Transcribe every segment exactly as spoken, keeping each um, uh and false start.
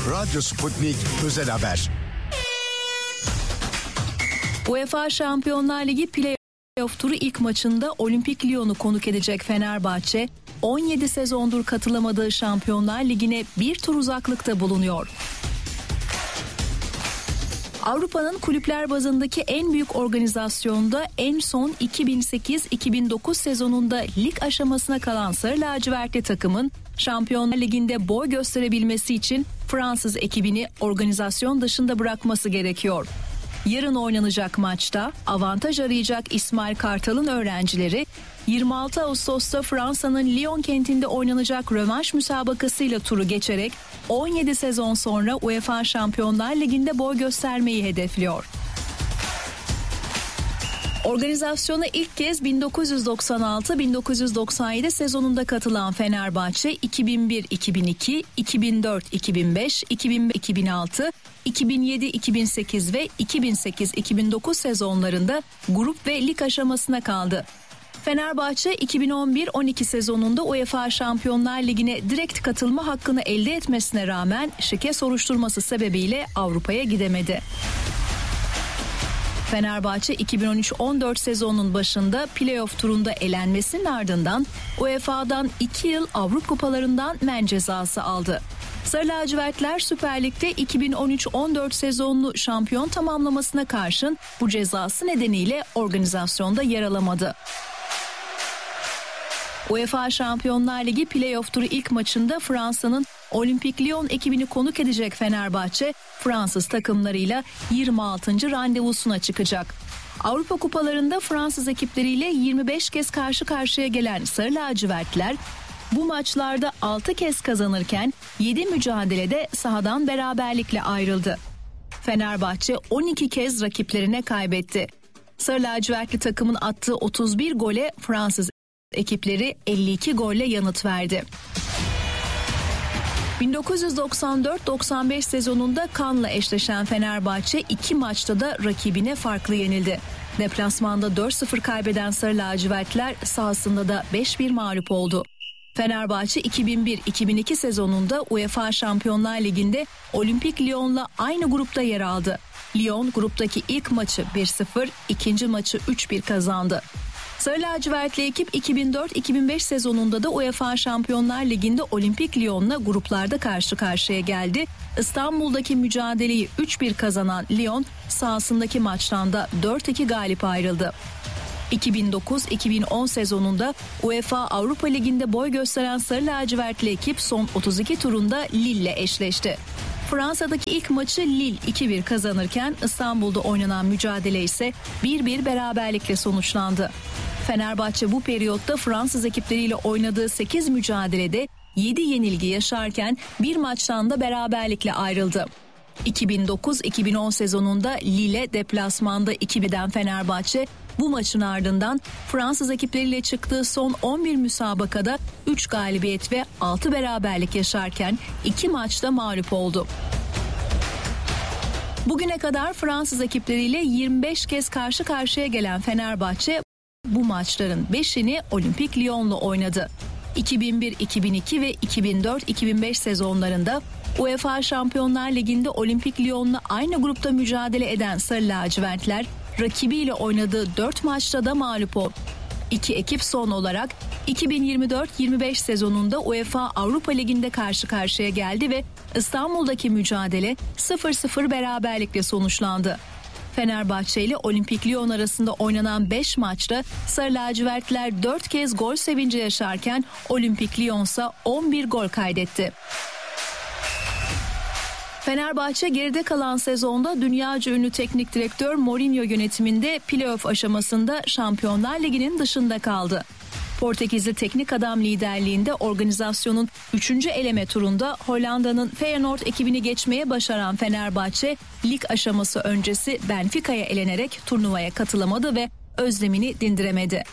Radyo Sputnik Özel Haber. UEFA Şampiyonlar Ligi Playoff turu ilk maçında Olimpik Lyon'u konuk edecek Fenerbahçe, on yedi sezondur katılamadığı Şampiyonlar Ligi'ne bir tur uzaklıkta bulunuyor. Avrupa'nın kulüpler bazındaki en büyük organizasyonda en son iki bin sekiz iki bin dokuz sezonunda lig aşamasına kalan Sarı Lacivertli takımın Şampiyonlar Ligi'nde boy gösterebilmesi için Fransız ekibini organizasyon dışında bırakması gerekiyor. Yarın oynanacak maçta avantaj arayacak İsmail Kartal'ın öğrencileri yirmi altı Ağustos'ta Fransa'nın Lyon kentinde oynanacak rövanş müsabakasıyla turu geçerek on yedi sezon sonra UEFA Şampiyonlar Ligi'nde boy göstermeyi hedefliyor. Organizasyona ilk kez bin dokuz yüz doksan altı bin dokuz yüz doksan yedi sezonunda katılan Fenerbahçe iki bin bir iki bin iki, iki bin dört iki bin beş, iki bin iki bin altı, iki bin yedi iki bin sekiz ve iki bin sekiz iki bin dokuz sezonlarında grup ve lig aşamasına kaldı. Fenerbahçe iki bin on bir on iki sezonunda UEFA Şampiyonlar Ligi'ne direkt katılma hakkını elde etmesine rağmen şike soruşturması sebebiyle Avrupa'ya gidemedi. Fenerbahçe iki bin on üç on dört sezonunun başında playoff turunda elenmesinin ardından U E F A'dan iki yıl Avrupa Kupalarından men cezası aldı. Sarı lacivertler Süper Lig'de iki bin on üç on dört sezonunu şampiyon tamamlamasına karşın bu cezası nedeniyle organizasyonda yer alamadı. UEFA Şampiyonlar Ligi Playoff turu ilk maçında Fransa'nın Olimpik Lyon ekibini konuk edecek Fenerbahçe, Fransız takımlarıyla yirmi altıncı randevusuna çıkacak. Avrupa Kupalarında Fransız ekipleriyle yirmi beş kez karşı karşıya gelen Sarı lacivertler bu maçlarda altı kez kazanırken yedi mücadelede sahadan beraberlikle ayrıldı. Fenerbahçe on iki kez rakiplerine kaybetti. Sarı lacivertli takımın attığı otuz bir gole Fransız ekipleri elli iki golle yanıt verdi. bin dokuz yüz doksan dört doksan beş sezonunda Cannes'la eşleşen Fenerbahçe iki maçta da rakibine farklı yenildi. Deplasmanda dört sıfır kaybeden Sarı lacivertler sahasında da beş bir mağlup oldu. Fenerbahçe iki bin bir iki bin iki sezonunda UEFA Şampiyonlar Ligi'nde Olimpik Lyon'la aynı grupta yer aldı. Lyon gruptaki ilk maçı bir sıfır, ikinci maçı üç bir kazandı. Sarı lacivertli ekip iki bin dört iki bin beş sezonunda da UEFA Şampiyonlar Ligi'nde Olimpik Lyon'la gruplarda karşı karşıya geldi. İstanbul'daki mücadeleyi üç bir kazanan Lyon sahasındaki maçtan da dört iki galip ayrıldı. iki bin dokuz iki bin on sezonunda UEFA Avrupa Ligi'nde boy gösteren Sarı lacivertli ekip son otuz iki turunda Lille'le eşleşti. Fransa'daki ilk maçı Lille iki bir kazanırken İstanbul'da oynanan mücadele ise bir bir beraberlikle sonuçlandı. Fenerbahçe bu periyotta Fransız ekipleriyle oynadığı sekiz mücadelede yedi yenilgi yaşarken bir maçtan da beraberlikle ayrıldı. iki bin dokuz iki bin on sezonunda Lille deplasmanda iki birden Fenerbahçe bu maçın ardından Fransız ekipleriyle çıktığı son on bir müsabakada üç galibiyet ve altı beraberlik yaşarken iki maçta mağlup oldu. Bugüne kadar Fransız ekipleriyle yirmi beş kez karşı karşıya gelen Fenerbahçe bu maçların beşini Olimpik Lyon'la oynadı. iki bin bir iki bin iki ve iki bin dört iki bin beş sezonlarında UEFA Şampiyonlar Ligi'nde Olimpik Lyon'la aynı grupta mücadele eden Sarı lacivertler rakibiyle oynadığı dört maçta da mağlup oldu. İki ekip son olarak iki bin yirmi dört yirmi beş sezonunda UEFA Avrupa Ligi'nde karşı karşıya geldi ve İstanbul'daki mücadele sıfır sıfır beraberlikle sonuçlandı. Fenerbahçe ile Olimpik Lyon arasında oynanan beş maçta Sarı lacivertler dört kez gol sevinci yaşarken Olimpik Lyon ise on bir gol kaydetti. Fenerbahçe geride kalan sezonda dünyaca ünlü teknik direktör Mourinho yönetiminde playoff aşamasında Şampiyonlar Ligi'nin dışında kaldı. Portekizli teknik adam liderliğinde organizasyonun üçüncü eleme turunda Hollanda'nın Feyenoord ekibini geçmeye başaran Fenerbahçe, lig aşaması öncesi Benfica'ya elenerek turnuvaya katılamadı ve özlemini dindiremedi.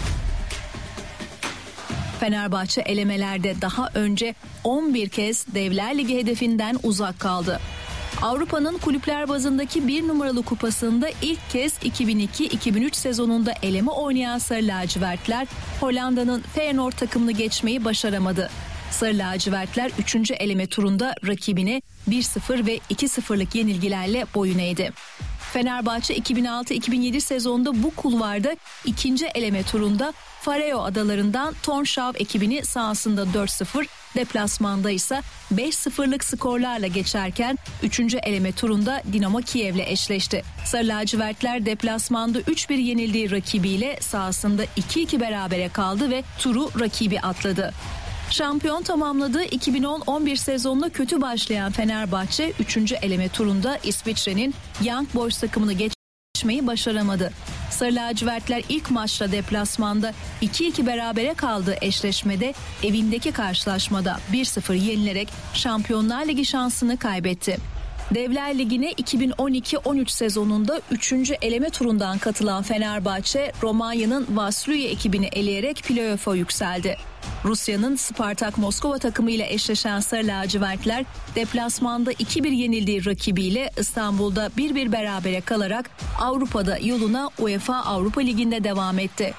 Fenerbahçe elemelerde daha önce on bir kez Devler Ligi hedefinden uzak kaldı. Avrupa'nın kulüpler bazındaki bir numaralı kupasında ilk kez iki bin iki iki bin üç sezonunda eleme oynayan Sarı lacivertler Hollanda'nın Feyenoord takımını geçmeyi başaramadı. Sarı lacivertler üçüncü eleme turunda rakibine bir sıfır ve iki sıfırlık yenilgilerle boyun eğdi. Fenerbahçe iki bin altı iki bin yedi sezonunda bu kulvarda ikinci eleme turunda Faroe Adaları'ndan Tórshavn ekibini sahasında dört sıfır, deplasmanda ise beş sıfırlık skorlarla geçerken üçüncü eleme turunda Dinamo Kiev'le eşleşti. Sarı lacivertler deplasmanda üç bir yenildiği rakibiyle sahasında iki iki berabere kaldı ve turu rakibi atladı. Şampiyon tamamladığı iki bin on on bir sezonuna kötü başlayan Fenerbahçe üçüncü eleme turunda İsviçre'nin Young Boys takımını geçmeyi başaramadı. Sarı lacivertler ilk maçta deplasmanda iki iki berabere kaldığı eşleşmede evindeki karşılaşmada bir sıfır yenilerek Şampiyonlar Ligi şansını kaybetti. Devler Ligi'ne iki bin on iki on üç sezonunda üçüncü eleme turundan katılan Fenerbahçe, Romanya'nın Vaslui ekibini eleyerek play-off'a yükseldi. Rusya'nın Spartak Moskova takımıyla eşleşen Sarı lacivertler deplasmanda iki bir yenildiği rakibiyle İstanbul'da bir bir berabere kalarak Avrupa'da yoluna UEFA Avrupa Ligi'nde devam etti.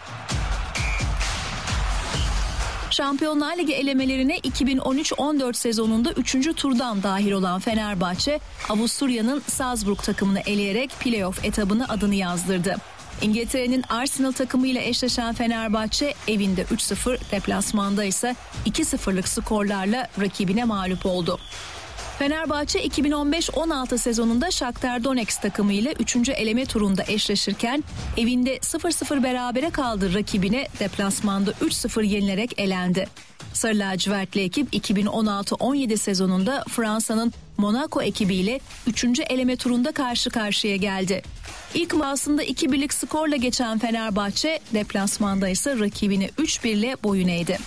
Şampiyonlar Ligi elemelerine iki bin on üç on dört sezonunda üçüncü turdan dahil olan Fenerbahçe, Avusturya'nın Salzburg takımını eleyerek play-off etabına adını yazdırdı. İngiltere'nin Arsenal takımıyla eşleşen Fenerbahçe evinde üç sıfır, deplasmanda ise iki sıfırlık skorlarla rakibine mağlup oldu. Fenerbahçe iki bin on beş on altı sezonunda Shakhtar Donetsk takımıyla üçüncü eleme turunda eşleşirken evinde sıfır sıfır berabere kaldığı rakibine deplasmanda üç sıfır yenilerek elendi. Sarı lacivertli ekip iki bin on altı on yedi sezonunda Fransa'nın Monaco ekibiyle üçüncü eleme turunda karşı karşıya geldi. İlk maçında iki birlik skorla geçen Fenerbahçe deplasmanda ise rakibine üç bir ile boyun eğdi.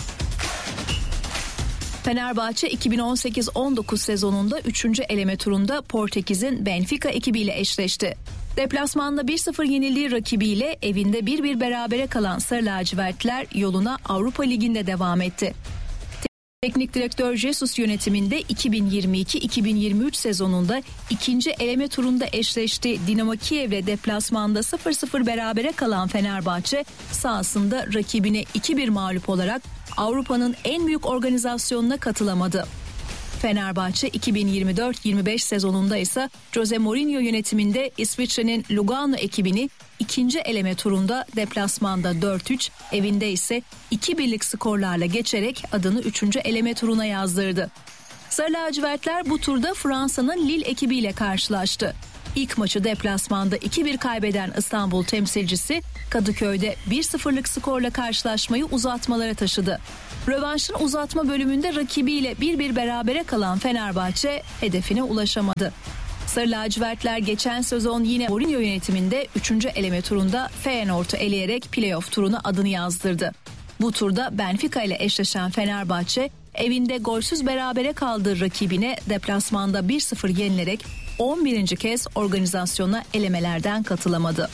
Fenerbahçe iki bin on sekiz on dokuz sezonunda üçüncü eleme turunda Portekiz'in Benfica ekibiyle eşleşti. Deplasmanda bir sıfır yenildiği rakibiyle evinde bir bir berabere kalan Sarı lacivertler yoluna Avrupa Ligi'nde devam etti. Teknik direktör Jesus yönetiminde iki bin yirmi iki iki bin yirmi üç sezonunda ikinci eleme turunda eşleşti. Dinamo Kiev'le deplasmanda sıfır sıfır berabere kalan Fenerbahçe sahasında rakibine iki bir mağlup olarak Avrupa'nın en büyük organizasyonuna katılamadı. Fenerbahçe iki bin yirmi dört yirmi beş sezonunda ise Jose Mourinho yönetiminde İsviçre'nin Lugano ekibini ikinci eleme turunda deplasmanda dört üç, evinde ise iki birlik skorlarla geçerek adını üçüncü eleme turuna yazdırdı. Sarı lacivertler bu turda Fransa'nın Lille ekibiyle karşılaştı. İlk maçı deplasmanda iki bir kaybeden İstanbul temsilcisi Kadıköy'de bir sıfırlık skorla karşılaşmayı uzatmalara taşıdı. Rövanşın uzatma bölümünde rakibiyle bir bir berabere kalan Fenerbahçe hedefine ulaşamadı. Sarı lacivertler geçen sezon yine Mourinho yönetiminde üçüncü eleme turunda Feyenoord'u eleyerek play-off turuna adını yazdırdı. Bu turda Benfica ile eşleşen Fenerbahçe evinde golsüz berabere kaldığı rakibine deplasmanda bir sıfır yenilerek on birinci kez organizasyona elemelerden katılamadı.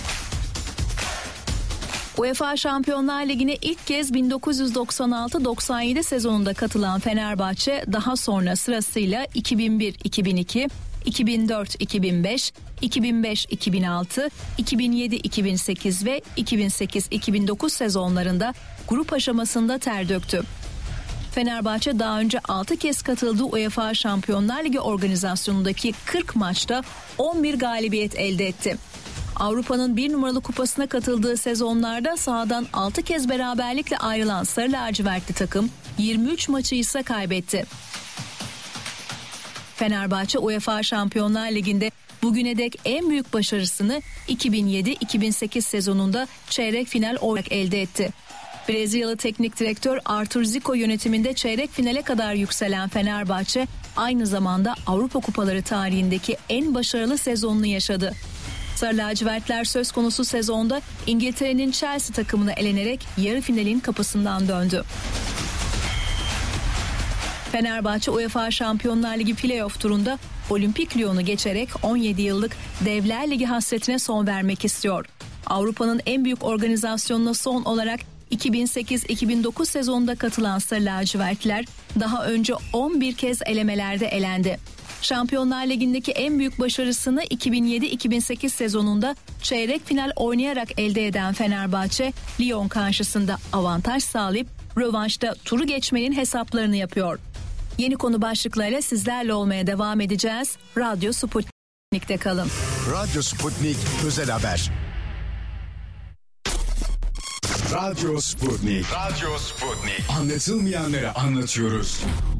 UEFA Şampiyonlar Ligi'ne ilk kez bin dokuz yüz doksan altı doksan yedi sezonunda katılan Fenerbahçe daha sonra sırasıyla iki bin bir iki bin iki, iki bin dört iki bin beş, iki bin beş iki bin altı, iki bin yedi iki bin sekiz ve iki bin sekiz iki bin dokuz sezonlarında grup aşamasında ter döktü. Fenerbahçe daha önce altı kez katıldığı UEFA Şampiyonlar Ligi organizasyonundaki kırk maçta on bir galibiyet elde etti. Avrupa'nın bir numaralı kupasına katıldığı sezonlarda sahadan altı kez beraberlikle ayrılan Sarı lacivertli takım yirmi üç maçı ise kaybetti. Fenerbahçe UEFA Şampiyonlar Ligi'nde bugüne dek en büyük başarısını iki bin yedi iki bin sekiz sezonunda çeyrek final olarak elde etti. Brezilyalı teknik direktör Arthur Zico yönetiminde çeyrek finale kadar yükselen Fenerbahçe aynı zamanda Avrupa Kupaları tarihindeki en başarılı sezonunu yaşadı. Sarı lacivertler söz konusu sezonda İngiltere'nin Chelsea takımına elenerek yarı finalin kapısından döndü. Fenerbahçe UEFA Şampiyonlar Ligi play-off turunda Olimpik Lyon'u geçerek on yedi yıllık Devler Ligi hasretine son vermek istiyor. Avrupa'nın en büyük organizasyonuna son olarak iki bin sekiz iki bin dokuz sezonunda katılan Sarı lacivertler daha önce on bir kez elemelerde elendi. Şampiyonlar Ligi'ndeki en büyük başarısını iki bin yedi iki bin sekiz sezonunda çeyrek final oynayarak elde eden Fenerbahçe, Lyon karşısında avantaj sağlayıp Rövanşta turu geçmenin hesaplarını yapıyor. Yeni konu başlıklarıyla sizlerle olmaya devam edeceğiz. Radyo Sputnik'te kalın. Radyo Sputnik Özel Haber. Radyo Sputnik. Radyo Sputnik. Anlatılmayanları anlatıyoruz.